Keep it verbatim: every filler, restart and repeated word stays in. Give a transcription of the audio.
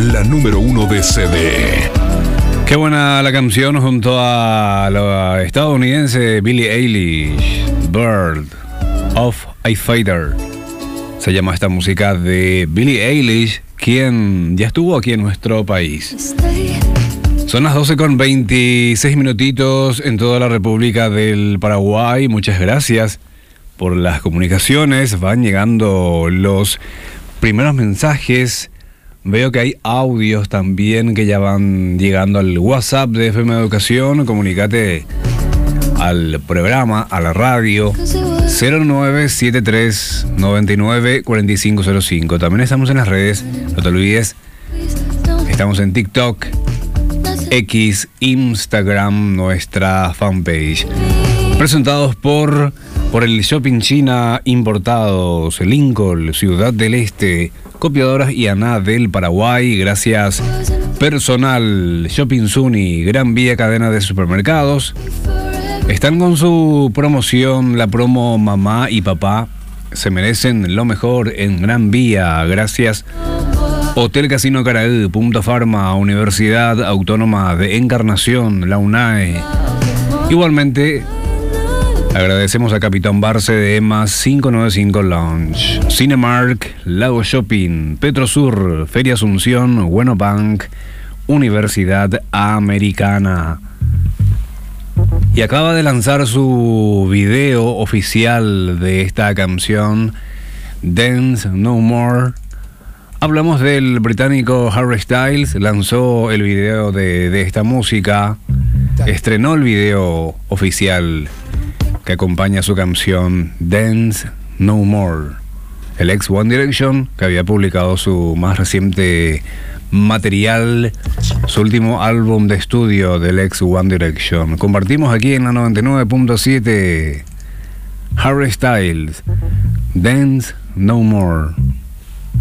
la número uno de C D. Qué buena la canción junto a la estadounidense Billie Eilish, Bird of a Feather. Se llama esta música de Billie Eilish, quien ya estuvo aquí en nuestro país. Son las doce con veintiséis minutitos en toda la República del Paraguay. Muchas gracias por las comunicaciones. Van llegando los primeros mensajes. Veo que hay audios también que ya van llegando al WhatsApp de F M Educación. Comunícate al programa, a la radio, cero nueve siete tres, nueve nueve, cuatro cinco cero cinco. También estamos en las redes, no te olvides. Estamos en TikTok, X, Instagram, nuestra fanpage. Presentados por, por el Shopping China Importados, Lincoln, Ciudad del Este, Copiadoras y Aná del Paraguay. Gracias Personal, Shopping Suni, Gran Vía Cadena de Supermercados. Están con su promoción, la promo Mamá y Papá se merecen lo mejor en Gran Vía. Gracias Hotel Casino Caraí, Punto Farma, Universidad Autónoma de Encarnación, la UNAE. Igualmente agradecemos a Capitán Barce de EMA cinco noventa y cinco Lounge, Cinemark, Lago Shopping, Petrosur, Feria Asunción, Bueno Bank, Universidad Americana. Y acaba de lanzar su video oficial de esta canción, Dance No More. Hablamos del británico Harry Styles, lanzó el video de, de esta música, estrenó el video oficial que acompaña su canción Dance No More. El ex One Direction, que había publicado su más reciente material, su último álbum de estudio del ex One Direction. Compartimos aquí en la noventa y nueve punto siete Harry Styles, Dance No More.